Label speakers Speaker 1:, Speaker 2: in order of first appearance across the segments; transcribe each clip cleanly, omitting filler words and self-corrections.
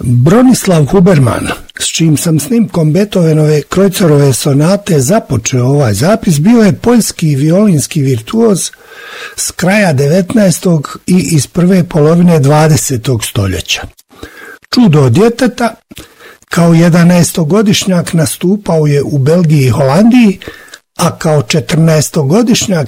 Speaker 1: Bronislav Huberman, s čim sam snimkom Beethovenove Kreuzerove sonate započeo ovaj zapis, bio je poljski violinski virtuoz s kraja 19. i iz prve polovine 20. stoljeća. Čudo od djeteta, kao 11-godišnjak nastupao je u Belgiji i Holandiji, a kao 14-godišnjak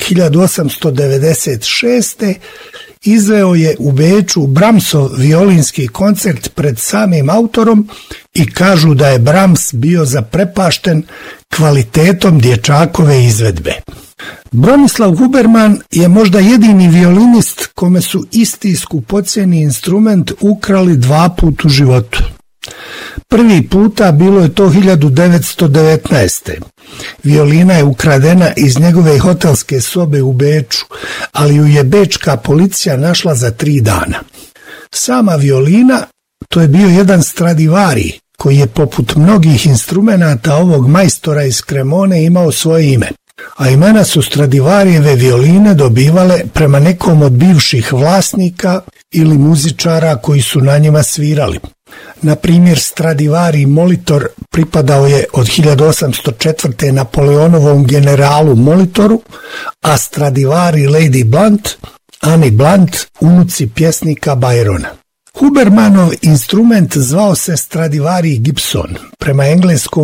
Speaker 1: 1896. izveo je u Beču Brahmsov violinski koncert pred samim autorom i kažu da je Brahms bio zaprepašten kvalitetom dječakove izvedbe. Bronislav Huberman je možda jedini violinist kome su isti skupocjeni instrument ukrali 2 puta u životu. Prvi puta bilo je to 1919. Violina je ukradena iz njegove hotelske sobe u Beču, ali ju je bečka policija našla za 3 dana. Sama violina, to je bio jedan Stradivari, koji je poput mnogih instrumenata ovog majstora iz Cremone imao svoje ime. A imena su Stradivarijeve violine dobivale prema nekom od bivših vlasnika ili muzičara koji su na njima svirali. Na primjer, Stradivari Molitor pripadao je od 1804. Napoleonovom generalu Molitoru, a Stradivari Lady Blunt, Annie Blunt, unuci pjesnika Byrona. Hubermanov instrument zvao se Stradivari Gibson, prema engleskom